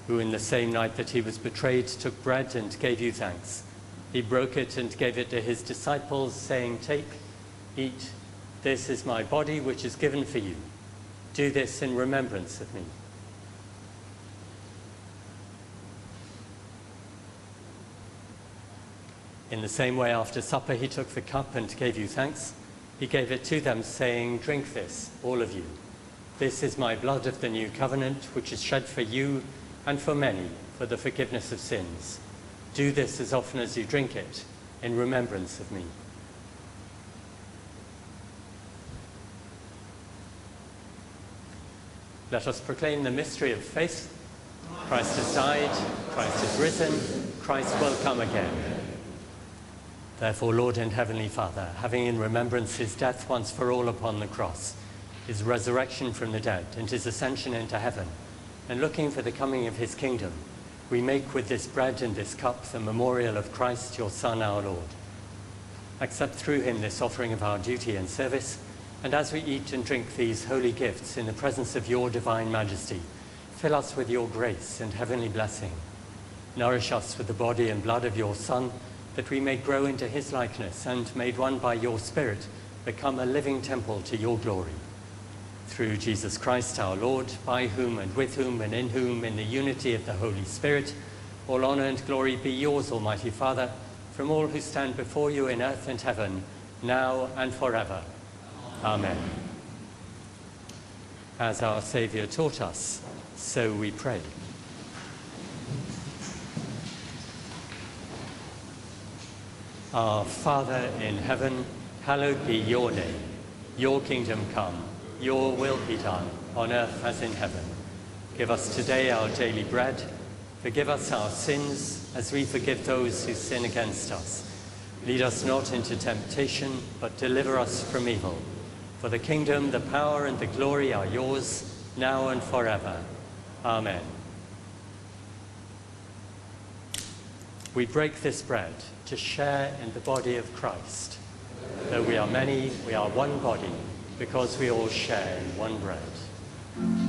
who in the same night that he was betrayed took bread and gave you thanks. He broke it and gave it to his disciples, saying, "Take, eat, this is my body which is given for you. Do this in remembrance of me." In the same way, after supper, he took the cup and gave you thanks. He gave it to them, saying, "Drink this, all of you. This is my blood of the new covenant, which is shed for you and for many for the forgiveness of sins. Do this as often as you drink it in remembrance of me." Let us proclaim the mystery of faith. Christ has died, Christ is risen, Christ will come again. Therefore, Lord and Heavenly Father, having in remembrance his death once for all upon the cross, his resurrection from the dead, and his ascension into heaven, and looking for the coming of his kingdom, we make with this bread and this cup the memorial of Christ, your Son, our Lord. Accept through him this offering of our duty and service, and as we eat and drink these holy gifts in the presence of your divine majesty, fill us with your grace and heavenly blessing. Nourish us with the body and blood of your Son, that we may grow into his likeness and, made one by your Spirit, become a living temple to your glory. Through Jesus Christ our Lord, by whom and with whom and in whom, in the unity of the Holy Spirit, all honor and glory be yours, Almighty Father, from all who stand before you in earth and heaven, now and forever. Amen. As our Saviour taught us, so we pray. Our Father in heaven, hallowed be your name. Your kingdom come, your will be done, on earth as in heaven. Give us today our daily bread. Forgive us our sins, as we forgive those who sin against us. Lead us not into temptation, but deliver us from evil. For the kingdom, the power, and the glory are yours, now and forever. Amen. We break this bread to share in the body of Christ. Though we are many, we are one body, because we all share in one bread.